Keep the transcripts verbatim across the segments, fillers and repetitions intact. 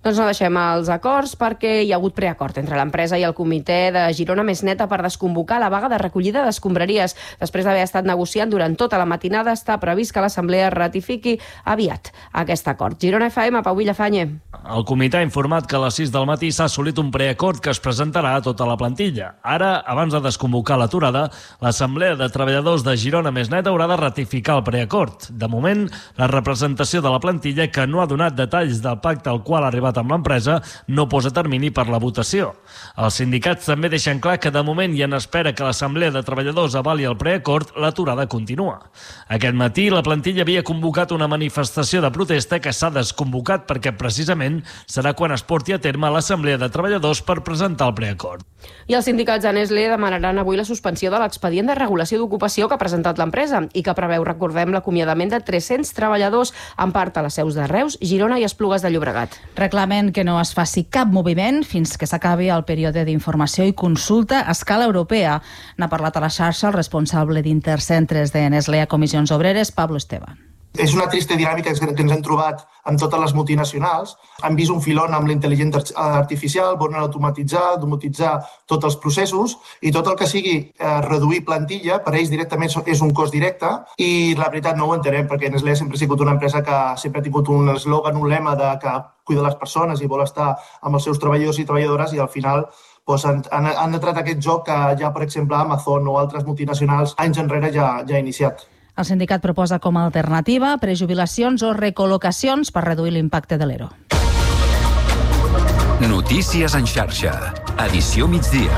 Doncs no deixem els acords perquè hi ha hagut preacord entre l'empresa i el comitè de Girona Més Neta per desconvocar la vaga de recollida d'escombraries. Després d'haver estat negociant durant tota la matinada, està previst que l'Assemblea ratifiqui aviat aquest acord. Girona F M, Pau Villafañe. El comitè ha informat que a les sis del matí s'ha assolit un preacord que es presentarà a tota la plantilla. Ara, abans de desconvocar l'aturada, l'Assemblea de Treballadors de Girona Més Neta haurà de ratificar el preacord. De moment, la representació de la plantilla, que no ha donat detalls del pacte al qual ha arribat amb l'empresa, no posa termini per la votació. Els sindicats també deixen clar que de moment i en espera que l'Assemblea de Treballadors avali el preacord, l'aturada continua. Aquest matí la plantilla havia convocat una manifestació de protesta que s'ha desconvocat perquè precisament serà quan es porti a terme l'Assemblea de Treballadors per presentar el preacord. I els sindicats de Nestlé demanaran avui la suspensió de l'expedient de regulació d'ocupació que ha presentat l'empresa i que preveu, recordem, l'acomiadament de tres-cents treballadors, en part a les seus de Reus, Girona i Esplugues de Llobregat. Reclamen que no es faci cap moviment fins que s'acabi el període d'informació i consulta a escala europea. N'ha parlat a la xarxa el responsable d'Intercentres de Nestlé a Comissions Obreres, Pablo Esteban. És una trista dinàmica que ens hem trobat amb totes les multinacionals. Han vist un filon amb la intel·ligència artificial, volen automatitzar, domotitzar tots els processos i tot el que sigui eh, reduir plantilla, per ells directament és un cost directe i la veritat no ho entenem perquè Nestlé sempre ha sigut una empresa que sempre ha tingut un eslògan, un lema de que cuida les persones i vol estar amb els seus treballadors i treballadores i al final doncs, han, han, han entrat aquest joc que ja, per exemple, Amazon o altres multinacionals anys enrere ja, ja ha iniciat. El sindicat proposa com a alternativa prejubilacions o recol·locacions per reduir l'impacte de l'E R O. Notícies en xarxa. Edició migdia.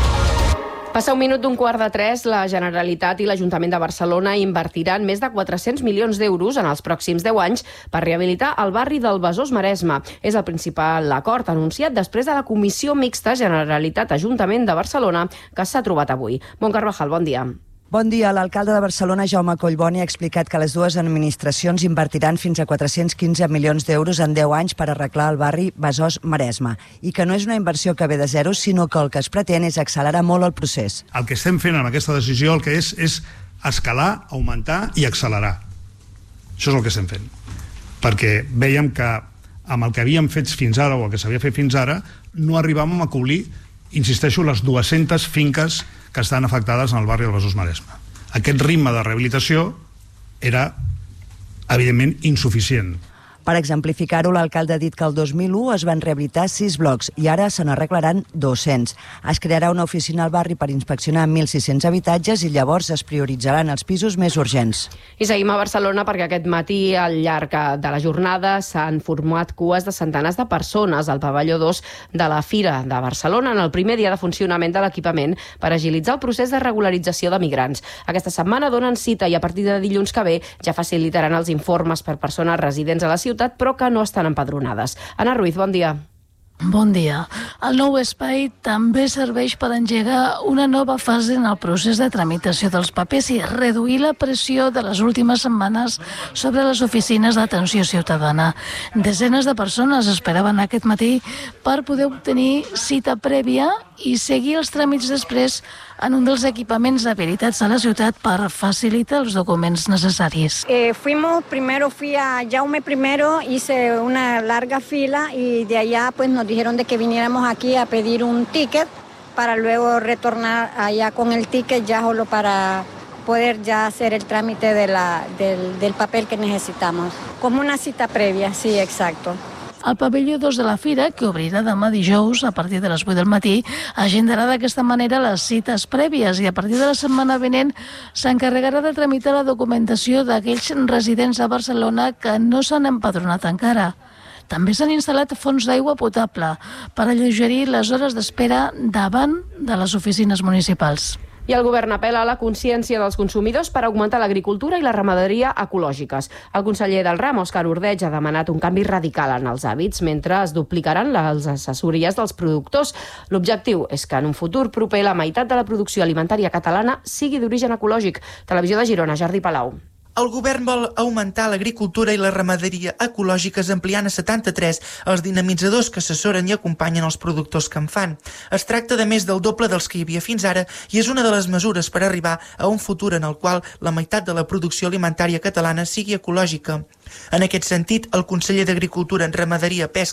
Passa un minut d'un quart de tres, la Generalitat i l'Ajuntament de Barcelona invertiran més de quatre-cents milions d'euros en els pròxims deu anys per rehabilitar el barri del Besòs-Maresme. És el principal acord anunciat després de la Comissió Mixta Generalitat-Ajuntament de Barcelona que s'ha trobat avui. Bon Carvajal, bon dia. Bon dia. L'alcalde de Barcelona, Jaume Collboni, ha explicat que les dues administracions invertiran fins a quatre-cents quinze milions d'euros en deu anys per arreglar el barri Besòs-Maresme i que no és una inversió que ve de zero, sinó que el que es pretén és accelerar molt el procés. El que estem fent amb aquesta decisió el que és és escalar, augmentar i accelerar. Això és el que estem fent. Perquè vèiem que amb el que havíem fet fins ara o el que s'havia fet fins ara no arribàvem a cobrir, insisteixo, les dues-centes finques que estan afectades en el barri del Besòs-Maresme. Aquest ritme de rehabilitació era, evidentment, insuficient. Per exemplificar-ho, l'alcalde ha dit que el dos mil u es van rehabilitar sis blocs i ara se n'arreglaran dos-cents. Es crearà una oficina al barri per inspeccionar mil sis-cents habitatges i llavors es prioritzaran els pisos més urgents. I seguim a Barcelona perquè aquest matí, al llarg de la jornada, s'han format cues de centenars de persones al pavelló dos de la Fira de Barcelona en el primer dia de funcionament de l'equipament per agilitzar el procés de regularització de migrants. Aquesta setmana donen cita i a partir de dilluns que ve ja facilitaran els informes per persones residents a la ciutat però que no estan empadronades. Ana Ruiz, bon dia. Bon dia. El nou espai també serveix per engegar una nova fase en el procés de tramitació dels papers i reduir la pressió de les últimes setmanes sobre les oficines d'atenció ciutadana. Desenes de persones esperaven aquest matí per poder obtenir cita prèvia i seguir els tràmits després en un dels equipaments habilitats a la ciutat per facilitar els documents necessaris. Eh, fuimos, primero fui a Jaume primero, hice una larga fila y de allá pues nos dijeron de que viniéramos aquí a pedir un ticket para luego retornar allá con el ticket ya solo para poder ya hacer el trámite de la, del, del papel que necesitamos. Como una cita previa, sí, exacto. El pavelló dos de la Fira, que obrirà demà dijous a partir de les vuit del matí, agendarà d'aquesta manera les cites prèvies i a partir de la setmana vinent s'encarregarà de tramitar la documentació d'aquells residents a Barcelona que no s'han empadronat encara. També s'han instal·lat fonts d'aigua potable per alleugerir les hores d'espera davant de les oficines municipals. I el govern apel·la a la consciència dels consumidors per augmentar l'agricultura i la ramaderia ecològiques. El conseller del Ram, Òscar Ordeig, ha demanat un canvi radical en els hàbits mentre es duplicaran les assessories dels productors. L'objectiu és que en un futur proper la meitat de la producció alimentària catalana sigui d'origen ecològic. Televisió de Girona, Jordi Palau. El govern vol augmentar l'agricultura i la ramaderia ecològiques ampliant a setanta-tres els dinamitzadors que assessoren i acompanyen els productors que en fan. Es tracta de més del doble dels que hi havia fins ara i és una de les mesures per arribar a un futur en el qual la meitat de la producció alimentària catalana sigui ecològica. En aquest sentit, el conseller d'Agricultura, Ramaderia, Pesca